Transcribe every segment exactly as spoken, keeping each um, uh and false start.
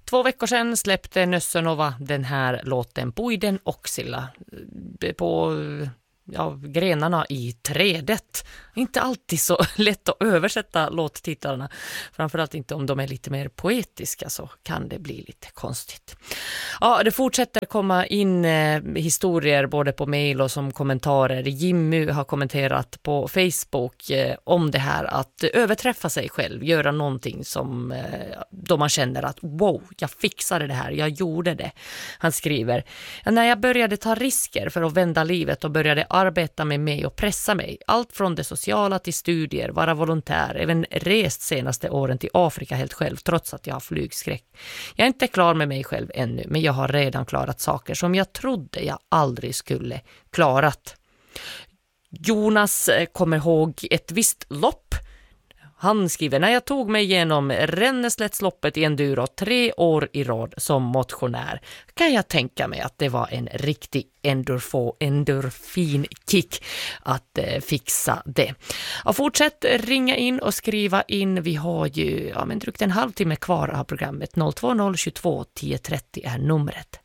två veckor sedan släppte Nössä Nova den här låten Puiden Oksilla på ja, grenarna i trädet. Inte alltid så lätt att översätta låttitlarna. Framförallt inte om de är lite mer poetiska, så kan det bli lite konstigt. Ja, det fortsätter komma in eh, historier både på mejl och som kommentarer. Jimmy har kommenterat på Facebook eh, om det här att överträffa sig själv, göra någonting som eh, då man känner att wow, jag fixade det här, jag gjorde det. Han skriver: när jag började ta risker för att vända livet och började arbeta med mig och pressa mig, allt från det sociala till studier, vara volontär, även rest senaste åren till Afrika helt själv trots att jag har flygskräck. Jag är inte klar med mig själv ännu, men jag har redan klarat saker som jag trodde jag aldrig skulle klarat. Jonas kommer ihåg ett visst lopp. Han skriver: när jag tog mig igenom Renneslättsloppet i enduro tre år i rad som motionär kan jag tänka mig att det var en riktig endorfo, endorfinkick att eh, fixa det. Och fortsätt ringa in och skriva in. Vi har ju ja, men drygt en halvtimme kvar av programmet. noll två noll tjugotvå tio trettio är numret.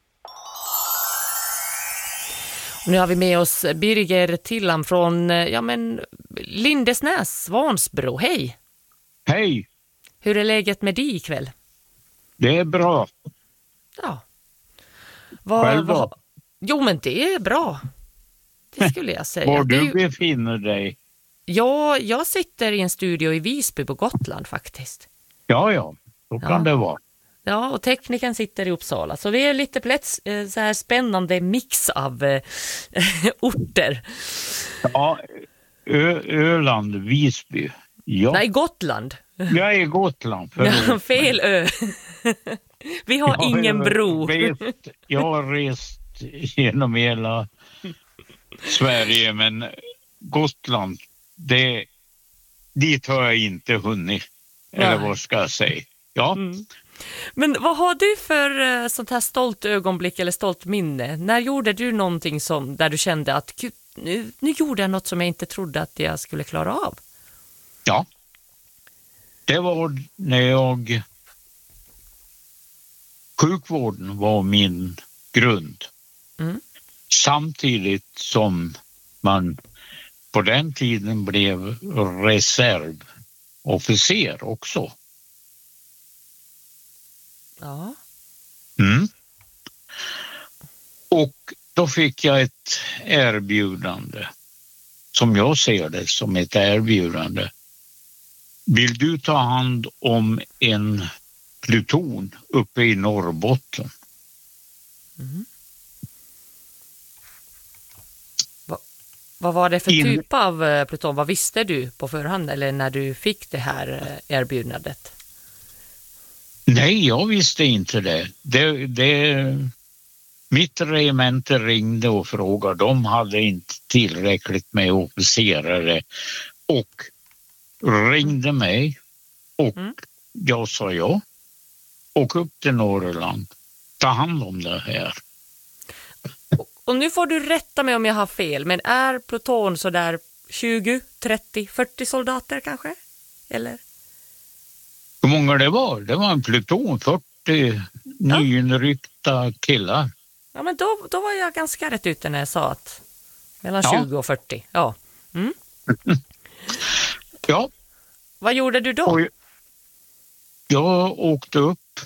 Nu har vi med oss Birger Tillam från ja, men Lindesnäs, Vansbro. Hej! Hej! Hur är läget med dig ikväll? Det är bra. Ja. Vad, Själv då? vad... Jo, men det är bra. Det skulle jag säga. Var du ju... befinner dig? Ja, jag sitter i en studio i Visby på Gotland faktiskt. Ja, ja. Så kan Ja. det vara. Ja, och tekniken sitter i Uppsala. Så vi är lite pläts, så här spännande mix av äh, orter. Ja, Ö- Öland, Visby. Ja. Nej, Gotland. Jag är i Gotland. Ja, fel ö. Vi har jag ingen bro. Rest, jag har rest genom hela Sverige, men Gotland, det, dit har jag inte hunnit. Eller Nej. vad ska jag säga? Ja. Mm. Men vad har du för uh, sånt här stolt ögonblick eller stolt minne? När gjorde du någonting som, där du kände att Gud, nu, nu gjorde jag något som jag inte trodde att jag skulle klara av? Ja. Det var när jag... Sjukvården var min grund. Mm. Samtidigt som man på den tiden blev reservofficer också. Ja. Mm. Och då fick jag ett erbjudande, som jag ser det som ett erbjudande. Vill du ta hand om en pluton uppe i Norrbotten? Mm. Va, vad var det för In... typ av uh, pluton? Vad visste du på förhand eller när du fick det här uh, erbjudandet? Nej, jag visste inte det. det, det mitt regemente ringde och frågade. De hade inte tillräckligt med officerare och ringde mig och Mm. jag sa ja. Och upp till Norrland. Ta hand om det här. Och, och nu får du rätta mig om jag har fel, men är pluton så där tjugo, trettio, fyrtio soldater kanske? Eller? Hur många det var? Det var en pluton, fyrtio Ja. nyinryckta killar. Ja, men då, då var jag ganska rätt ute när jag sa att mellan Ja. tjugo och fyrtio. Ja. Mm. Ja. Vad gjorde du då? Och jag åkte upp.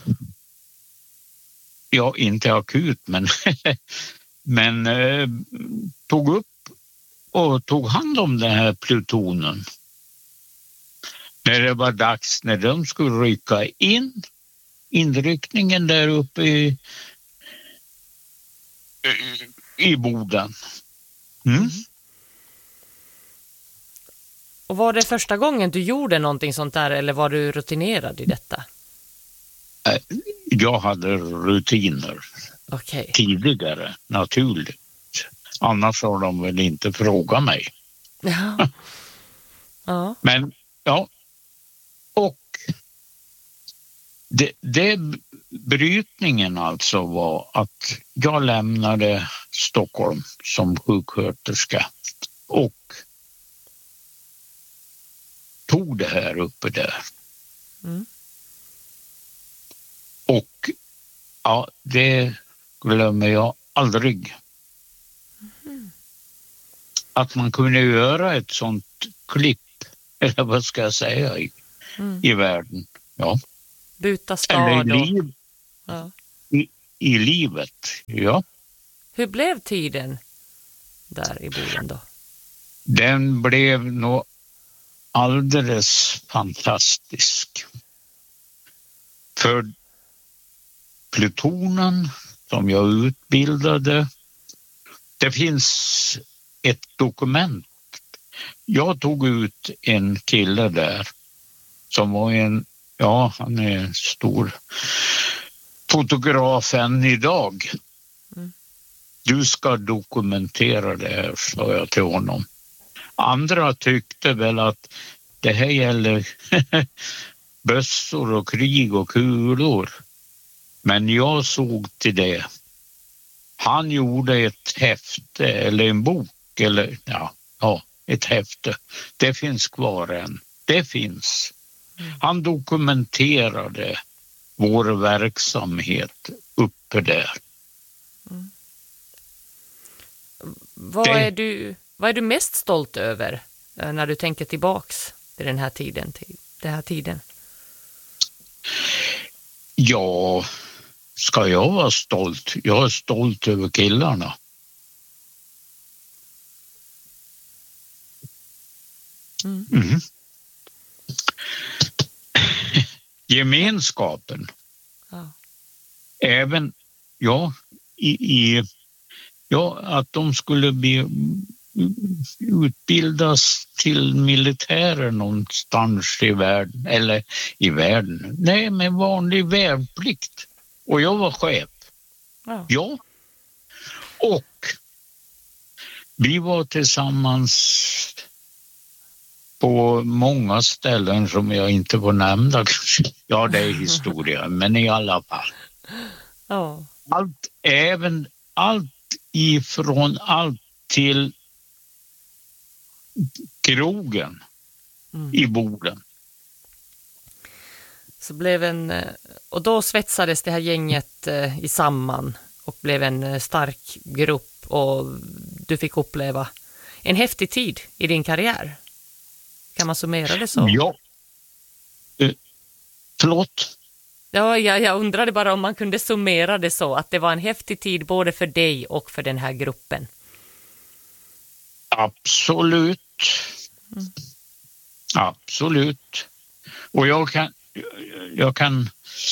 Ja, inte akut, men, men eh, tog upp och tog hand om den här plutonen. När det var dags, när de skulle rycka in, inryckningen där uppe i, i Boden. Mm. Och var det första gången du gjorde någonting sånt där eller var du rutinerad i detta? Jag hade rutiner Okej. tidigare, naturligt. Annars har de väl inte frågat mig. Ja. Ja. Men ja, och det, det brytningen alltså var att jag lämnade Stockholm som sjuksköterska och tog det här uppe där. Mm. Och Ja, det glömmer jag aldrig. Mm. Att man kunde göra ett sånt klipp, eller vad ska jag säga, i, Mm. i världen. Ja. Byta Eller stad i, och... liv, Ja. i, i livet, ja. Hur blev tiden där i Boden då? Den blev nog alldeles fantastisk. För plutonen som jag utbildade, det finns ett dokument. Jag tog ut en kille där som var en, ja, han är en stor fotograf än idag. Mm. Du ska dokumentera det här, sa jag till honom. Andra tyckte väl att det här gäller bössor och krig och kulor. Men jag såg till det. Han gjorde ett häfte eller en bok eller ja, ja, ett häfte. Det finns kvar än. Det finns. Han dokumenterade vår verksamhet uppe där. Mm. Vad, Det- är du, vad är du mest stolt över eh, när du tänker tillbaks till den här tiden? Till den här tiden? Ja, ska jag vara stolt? Jag är stolt över killarna. Mm. Mhm. Gemenskapen. Ja. Även, ja, i, i, ja, att de skulle bli, utbildas till militärer någonstans i världen, eller i världen. Nej, med vanlig värnplikt. Och jag var chef. Ja. Ja. Och vi var tillsammans på många ställen som jag inte får nämna. Ja, det är historia, men i alla fall. Ja. Allt, även allt ifrån allt till krogen Mm. i Boden. Så blev en, eh, och då svetsades det här gänget eh, i samman och blev en eh, stark grupp och du fick uppleva en häftig tid i din karriär. Kan man summera det så? Ja. Eh, förlåt? Ja, jag, jag undrade bara om man kunde summera det så att det var en häftig tid både för dig och för den här gruppen. Absolut. Mm. Absolut. Och jag kan, jag kan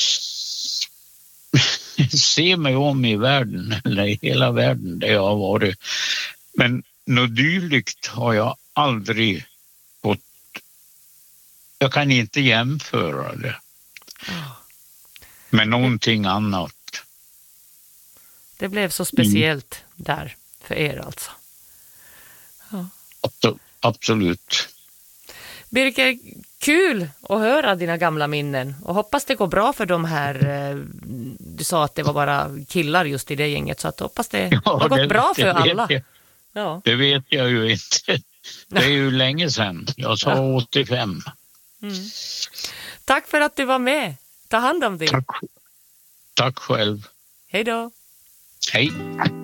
se mig om i världen, eller i hela världen där jag har varit. Men något dylikt har jag aldrig fått. Jag kan inte jämföra det med någonting annat. Det blev så speciellt där för er alltså. Ja. Abso- Absolut. Birger, kul att höra dina gamla minnen och hoppas det går bra för de här, eh, du sa att det var bara killar just i det gänget, så att hoppas det Ja, har gått det- bra för det vet alla. jag. Ja. Det vet jag ju inte. Det är ju länge sedan. Jag sa Ja. åttiofem. Mm. Tack för att du var med. Ta hand om dig. Tack, tack själv. Hej då. Hej.